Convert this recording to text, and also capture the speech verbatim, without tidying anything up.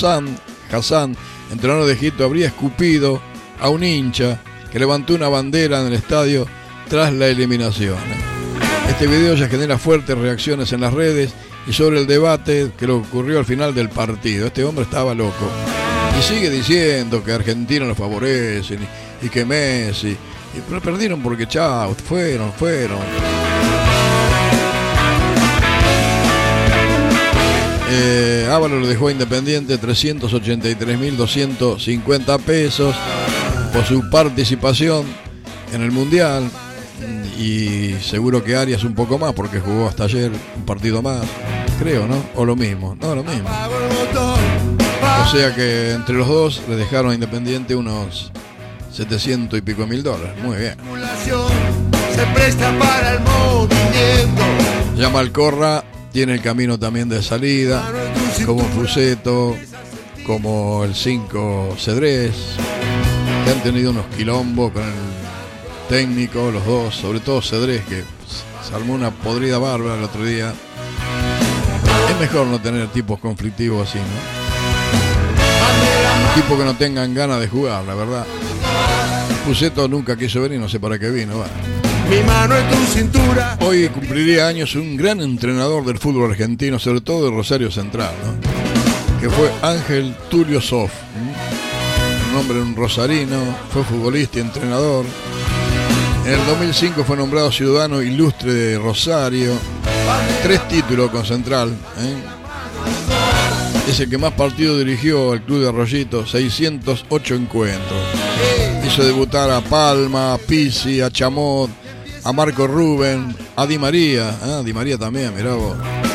Hassan, Hassan, entrenador de Egipto, habría escupido a un hincha que levantó una bandera en el estadio tras la eliminación. Este video ya genera fuertes reacciones en las redes y sobre el debate que lo ocurrió al final del partido. Este hombre estaba loco y sigue diciendo que Argentina lo favorecen y, y que Messi, y, pero perdieron porque chao, fueron, fueron. Eh, Ábalos lo dejó a Independiente trescientos ochenta y tres mil doscientos cincuenta pesos por su participación en el Mundial, y seguro que Arias un poco más porque jugó hasta ayer un partido más, creo, ¿no? O lo mismo, no, lo mismo. O sea que entre los dos le dejaron a Independiente unos setecientos y pico mil dólares. Muy bien. Se presta para el movimiento. Ya Malcorra tiene el camino también de salida, como Fuseto, como el cinco Cedrés, que han tenido unos quilombos con el técnico, los dos, sobre todo Cedrés, que se armó una podrida bárbara el otro día. Es mejor no tener tipos conflictivos así, ¿no? Tipos que no tengan ganas de jugar, la verdad. Fuseto nunca quiso venir, no sé para qué vino, va. Mi mano en tu cintura. Hoy cumpliría años un gran entrenador del fútbol argentino, sobre todo de Rosario Central, ¿no? Que fue Ángel Tulio Sof, ¿sí? Un hombre, un rosarino, fue futbolista y entrenador. En el dos mil cinco fue nombrado ciudadano ilustre de Rosario, tres títulos con Central, ¿eh? Es el que más partidos dirigió al club de Arroyito, seiscientos ocho encuentros. Hizo debutar a Palma, a Pizzi, a Chamot, a Marco Rubén, a Di María, ¿eh? Di María también, mirá vos.